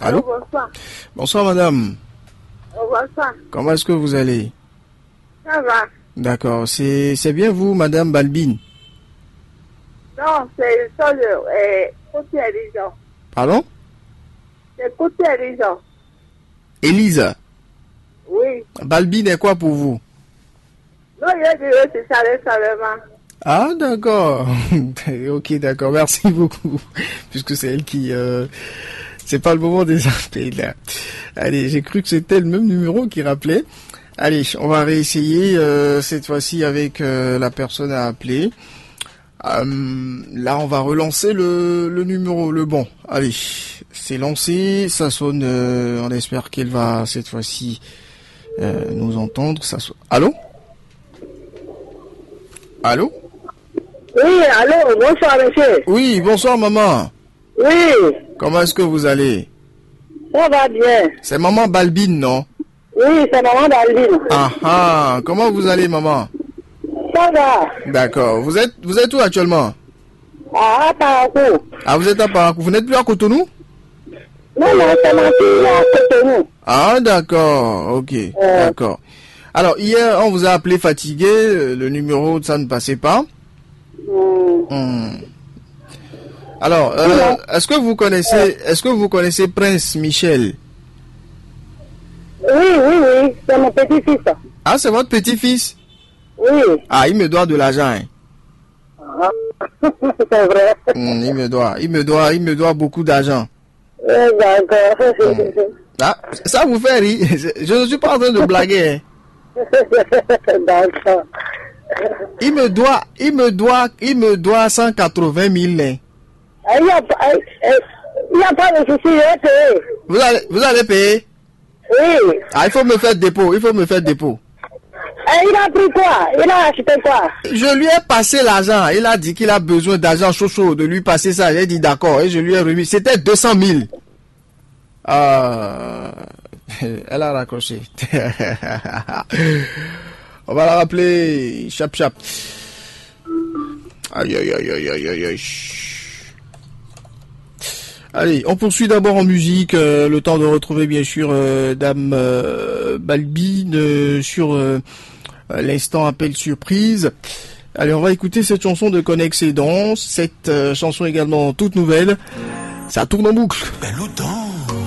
Allô? Bonsoir. Bonsoir madame. Bonsoir. Comment est-ce que vous allez? Ça va? D'accord. C'est bien vous, madame Balbine? Non, c'est ça côté Elisa. Pardon? C'est côté Elisa. Elisa. Oui. Balbine est quoi pour vous? Non, il a dit que c'est ça seulement. Ah, d'accord. Ok, d'accord. Merci beaucoup. Puisque c'est elle qui... c'est pas le moment des appels, là. Allez, j'ai cru que c'était le même numéro qui rappelait. Allez, on va réessayer cette fois-ci avec la personne à appeler. Là, on va relancer le numéro, le bon. Allez, c'est lancé, ça sonne. On espère qu'elle va cette fois-ci nous entendre. Ça sonne. Allô? Allô? Oui, allô, bonsoir monsieur. Oui, bonsoir maman. Oui, Comment est-ce que vous allez? ça va bien. C'est maman Balbine, non? Oui, c'est maman d'Alvin. Ah ah, comment vous allez maman? Ça va. D'accord. Vous êtes où actuellement? Ah, Parakou. Ah, vous êtes à Parakou. Vous n'êtes plus à Cotonou? Non, non, c'est ma fille à Cotonou. Ah, d'accord. Ok, d'accord. Alors, hier, on vous a appelé fatigué. Le numéro, ça ne passait pas. Alors, est-ce que vous connaissez Prince Michel? Oui, oui, oui, c'est mon petit-fils. Ah, c'est votre petit-fils? Oui. Ah, il me doit de l'argent. Hein. Ah, c'est vrai. Il me doit beaucoup d'argent. D'accord. Ah, ça vous fait rire. Je ne suis pas en train de blaguer. Hein. D'accord. Il me doit 180 000. Hein. Il n'y a pas de souci, il est payé. Vous allez payer? Oui. Ah, il faut me faire dépôt. Il a pris quoi? Il a acheté quoi? Je lui ai passé l'argent. Il a dit qu'il a besoin d'argent chaud, de lui passer ça. J'ai dit d'accord et je lui ai remis. C'était 200 000. Elle a raccroché. On va la rappeler. Chap. Aïe. Allez, on poursuit d'abord en musique, le temps de retrouver bien sûr Dame Balbine sur l'instant appel surprise. Allez, on va écouter cette chanson de Connex et Danse, cette chanson également toute nouvelle. Ça tourne en boucle.